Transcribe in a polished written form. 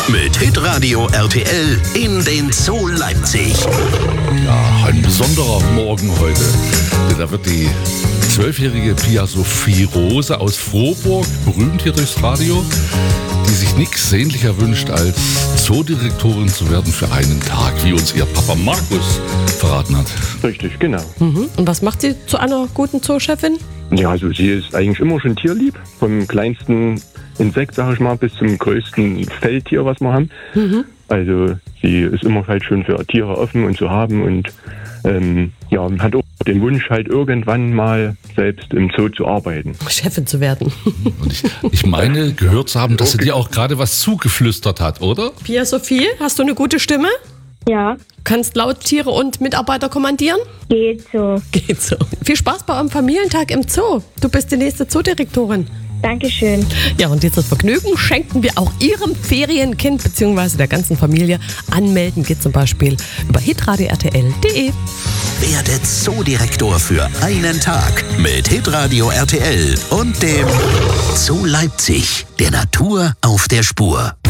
mit Hitradio RTL in den Zoo Leipzig. Ja, ein besonderer Morgen heute. Denn da wird die 12-jährige Pia Sophie Rose aus Frohburg, berühmt hier durchs Radio, die sich nichts sehnlicher wünscht, als Zoodirektorin zu werden für einen Tag, wie uns ihr Papa Markus verraten hat. Richtig, genau. Und was macht sie zu einer guten Zoochefin? Ja, also sie ist eigentlich immer schon tierlieb. Vom kleinsten Insekt, sag ich mal, bis zum größten Feldtier, was wir haben. Also sie ist immer halt schon für Tiere offen und zu haben und hat auch den Wunsch, halt irgendwann mal selbst im Zoo zu arbeiten. Chefin zu werden. Und ich meine, gehört zu haben, dass sie dir auch gerade was zugeflüstert hat, oder? Pia Sophie, hast du eine gute Stimme? Ja, Kannst laut Tiere und Mitarbeiter kommandieren? geht so. Geht so. Viel Spaß bei eurem Familientag im Zoo. Du bist die nächste Zoodirektorin. Dankeschön. Ja, und dieses Vergnügen schenken wir auch Ihrem Ferienkind bzw. der ganzen Familie. Anmelden geht zum Beispiel über hitradio-rtl.de. Werde Zoodirektor für einen Tag mit Hitradio RTL und dem Zoo Leipzig, der Natur auf der Spur.